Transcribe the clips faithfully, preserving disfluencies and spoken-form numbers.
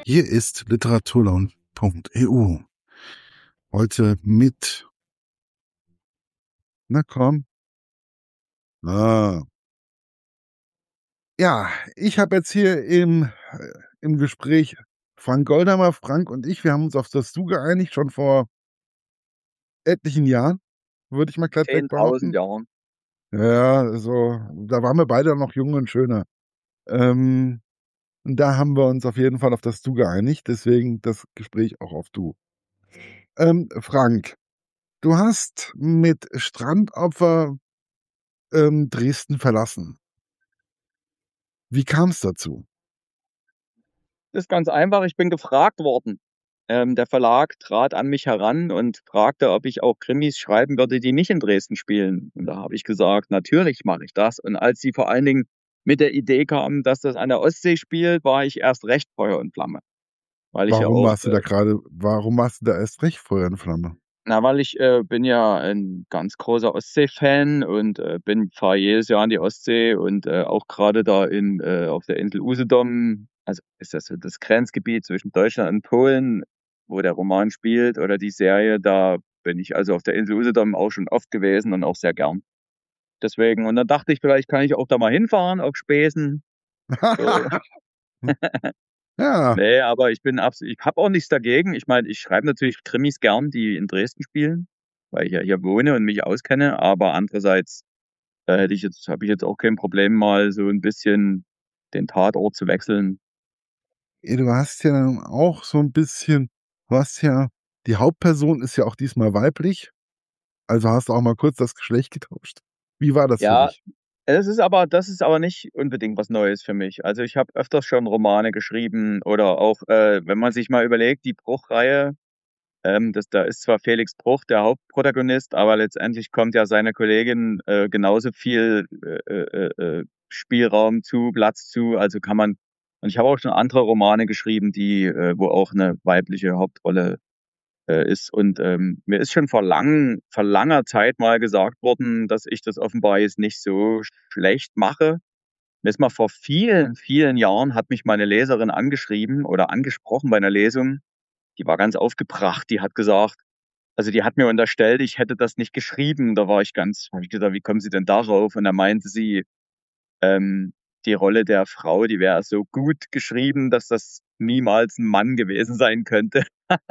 Hier ist literaturlaune punkt e u. Heute mit... Na komm. Ah. Ja, ich habe jetzt hier im, äh, im Gespräch Frank Goldhammer. Frank und ich, wir haben uns auf das Du geeinigt, schon vor etlichen Jahren, würde ich mal glattweg zehntausend behaupten. Jahren. Ja, so, da waren wir beide noch jung und schöner. Ähm, und da haben wir uns auf jeden Fall auf das Du geeinigt, deswegen das Gespräch auch auf Du. Ähm, Frank, du hast mit Strandopfer ähm, Dresden verlassen. Wie kam's dazu? Das ist ganz einfach, ich bin gefragt worden. Ähm, der Verlag trat an mich heran und fragte, ob ich auch Krimis schreiben würde, die nicht in Dresden spielen. Und da habe ich gesagt, natürlich mache ich das. Und als sie vor allen Dingen mit der Idee kamen, dass das an der Ostsee spielt, war ich erst recht Feuer und Flamme. Weil ich ja Warum auch, warst du äh, da gerade? warum warst du da erst recht Feuer und Flamme? na, weil ich äh, bin ja ein ganz großer Ostsee-Fan und äh, bin fahre jedes Jahr an die Ostsee und äh, auch gerade da in äh, auf der Insel Usedom, also ist das so das Grenzgebiet zwischen Deutschland und Polen, wo der Roman spielt oder die Serie, da bin ich also auf der Insel Usedom auch schon oft gewesen und auch sehr gern. Deswegen und dann dachte ich, vielleicht kann ich auch da mal hinfahren auf Spesen. So. Ja, Ne, aber ich bin abs ich habe auch nichts dagegen. Ich meine, ich schreibe natürlich Krimis gern, die in Dresden spielen, weil ich ja hier wohne und mich auskenne, aber andererseits, äh, hätte ich jetzt habe ich jetzt auch kein Problem, mal so 'n bisschen den Tatort zu wechseln. ey, du hast ja dann auch so 'n bisschen du hast ja die Hauptperson ist ja auch diesmal weiblich, also hast du auch mal kurz das Geschlecht getauscht. Wie war das für Ja, dich? es ist aber das ist aber nicht unbedingt was Neues für mich. Also, ich habe öfters schon Romane geschrieben oder auch, äh, wenn man sich mal überlegt, die Bruch-Reihe, ähm, das da ist zwar Felix Bruch der Hauptprotagonist, aber letztendlich kommt ja seiner Kollegin, äh, genauso viel, äh, äh, äh, Spielraum zu, Platz zu. Also, kann man und ich habe auch schon andere Romane geschrieben, die äh, wo auch 'ne weibliche Hauptrolle, äh, ist. Und, ähm, mir ist schon vor lang vor langer Zeit mal gesagt worden, dass ich das offenbar jetzt nicht so schlecht mache. Mir ist mal vor vielen, vielen Jahren hat mich meine Leserin angeschrieben oder angesprochen bei 'ner Lesung. Die war ganz aufgebracht. Die hat gesagt also, die hat mir unterstellt, ich hätte das nicht geschrieben. Da war ich ganz habe ich gesagt: „Wie kommen Sie denn darauf?“ Und da meinte sie, ähm, die Rolle der Frau, die wäre so gut geschrieben, dass das niemals 'n Mann gewesen sein könnte.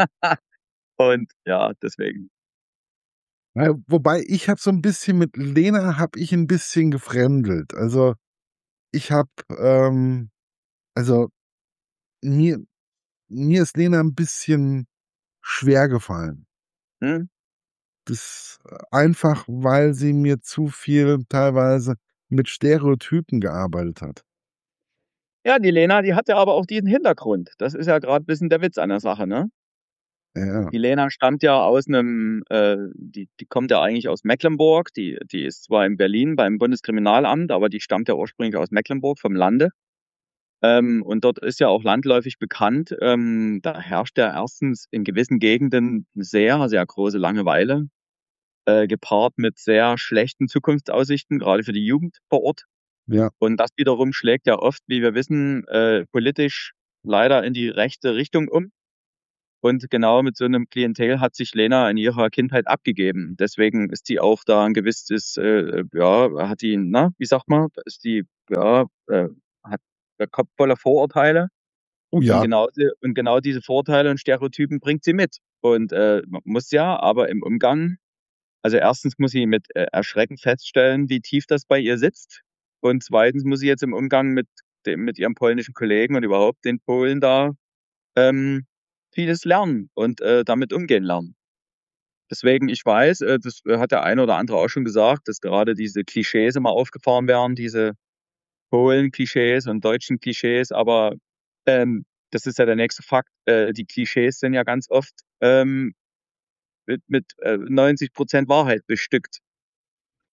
Und ja, deswegen. Ja, wobei ich habe so 'n bisschen mit Lena habe ich 'n bisschen gefremdelt. Also, ich habe, ähm also, mir mir ist Lena 'n bisschen schwer gefallen. Mhm. Das einfach, weil sie mir zu viel teilweise mit Stereotypen gearbeitet hat. Ja, die Lena, die hat ja aber auch diesen Hintergrund. Das ist ja grad bisschen der Witz an der Sache, ne? Ja. Die Lena stammt ja aus 'nem, äh die die kommt ja eigentlich aus Mecklenburg. Die die ist zwar in Berlin beim Bundeskriminalamt, aber die stammt ja ursprünglich aus Mecklenburg vom Lande. Ähm, und dort ist ja auch landläufig bekannt, ähm, da herrscht ja erstens in gewissen Gegenden 'ne sehr, sehr große Langeweile, äh, gepaart mit sehr schlechten Zukunftsaussichten, grade für die Jugend vor Ort. Ja. Und das wiederum schlägt ja oft, wie wir wissen, äh, politisch leider in die rechte Richtung um. Und genau mit so 'nem Klientel hat sich Lena in ihrer Kindheit abgegeben. Deswegen ist die auch da 'n gewisses, äh, ja, hat die na, wie sagt man? Da ist die, ja, äh, hat der Kopf voller Vorurteile. Oh Und ja. genau die und genau diese Vorurteile und Stereotypen bringt sie mit. Und, äh, m muss ja, aber im Umgang also, erstens muss sie mit, äh, Erschrecken feststellen, wie tief das bei ihr sitzt. Und zweitens muss sie jetzt im Umgang mit dem mit ihrem polnischen Kollegen und überhaupt den Polen da, ähm, vieles lernen und, äh, damit umgehen lernen. Deswegen, ich weiß, äh, das hat der eine oder andere auch schon gesagt, dass gerade diese Klischees immer aufgefahren werden, diese Polen-Klischees und deutschen Klischees, aber, ähm, das ist ja der nächste Fakt. Äh, die Klischees sind ja ganz oft, ähm, mit mit, äh, neunzig Prozent Wahrheit bestückt.